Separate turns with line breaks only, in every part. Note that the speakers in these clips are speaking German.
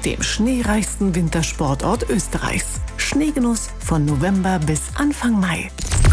dem schneereichsten Wintersportort Österreichs. Schneegenuss von November bis Anfang Mai.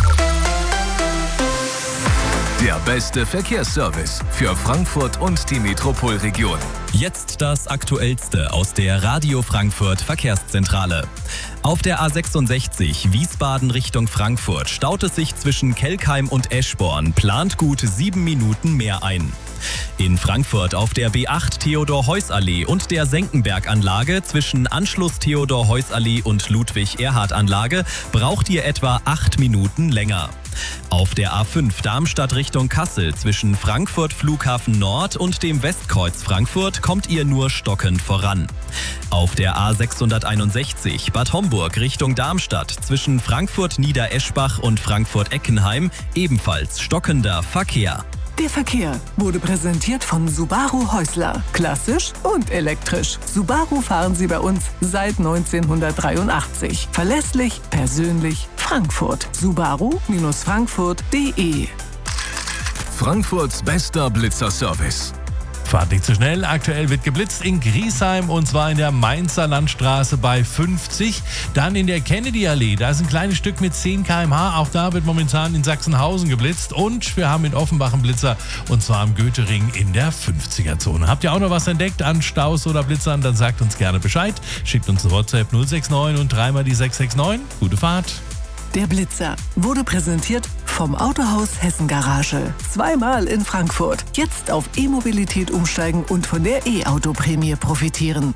Der beste Verkehrsservice für Frankfurt und die Metropolregion.
Jetzt das Aktuellste aus der Radio Frankfurt Verkehrszentrale. Auf der A66 Wiesbaden Richtung Frankfurt staut es sich zwischen Kelkheim und Eschborn, plant gut 7 Minuten mehr ein. In Frankfurt auf der B8 Theodor-Heuss-Allee und der Senckenberg-Anlage zwischen Anschluss Theodor-Heuss-Allee und Ludwig-Erhard-Anlage braucht ihr etwa 8 Minuten länger. Auf der A5 Darmstadt Richtung Kassel zwischen Frankfurt Flughafen Nord und dem Westkreuz Frankfurt kommt ihr nur stockend voran. Auf der A661 Bad Homburg Richtung Darmstadt zwischen Frankfurt Niedereschbach und Frankfurt Eckenheim ebenfalls stockender Verkehr.
Der Verkehr wurde präsentiert von Subaru Häusler. Klassisch und elektrisch. Subaru fahren Sie bei uns seit 1983. Verlässlich, persönlich, Frankfurt. Subaru-frankfurt.de.
Frankfurts bester Blitzerservice.
Fahrt nicht zu schnell. Aktuell wird geblitzt in Griesheim und zwar in der Mainzer Landstraße bei 50. Dann in der Kennedy-Allee. Da ist ein kleines Stück mit 10 km/h. Auch da wird momentan in Sachsenhausen geblitzt. Und wir haben in Offenbach einen Blitzer und zwar am Goethering in der 50er-Zone. Habt ihr auch noch was entdeckt an Staus oder Blitzern? Dann sagt uns gerne Bescheid. Schickt uns eine WhatsApp 069 und dreimal die 669. Gute Fahrt.
Der Blitzer wurde präsentiert vom Autohaus Hessen Garage. Zweimal in Frankfurt. Jetzt auf E-Mobilität umsteigen und von der E-Auto-Prämie profitieren.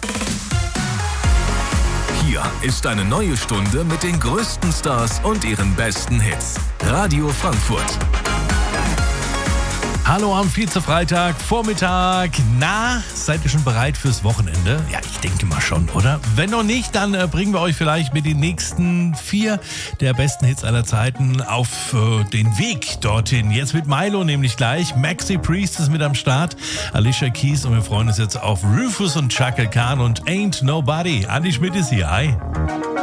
Hier ist eine neue Stunde mit den größten Stars und ihren besten Hits. Radio Frankfurt.
Hallo am Vize-Freitag, Vormittag. Na, seid ihr schon bereit fürs Wochenende? Ja, ich denke mal schon, oder? Wenn noch nicht, dann bringen wir euch vielleicht mit den nächsten 4 der besten Hits aller Zeiten auf den Weg dorthin. Jetzt mit Milo nämlich gleich. Maxi Priest ist mit am Start, Alicia Keys und wir freuen uns jetzt auf Rufus und Chaka Khan und Ain't Nobody. Andi Schmidt ist hier. Hi.